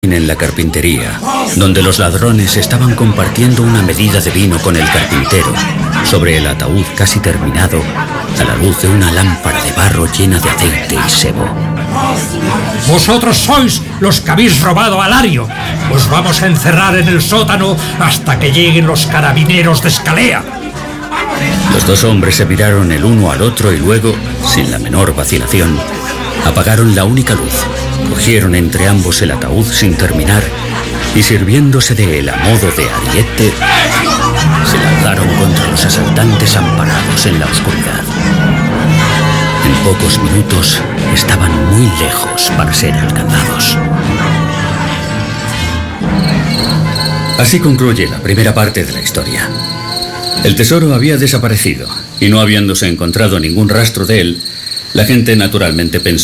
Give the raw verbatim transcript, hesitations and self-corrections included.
En la carpintería, donde los ladrones estaban compartiendo una medida de vino con el carpintero, sobre el ataúd casi terminado, a la luz de una lámpara de barro llena de aceite y sebo. Vosotros sois los que habéis robado a Lario. Os vamos a encerrar en el sótano hasta que lleguen los carabineros de Escalea. Los dos hombres se miraron el uno al otro y luego, sin la menor vacilación, apagaron la única luz, cogieron entre ambos el ataúd sin terminar y, sirviéndose de él a modo de ariete, se lanzaron contra los asaltantes amparados en la oscuridad. En pocos minutos estaban muy lejos para ser alcanzados. Así concluye la primera parte de la historia. El tesoro había desaparecido y, no habiéndose encontrado ningún rastro de él, la gente naturalmente pensó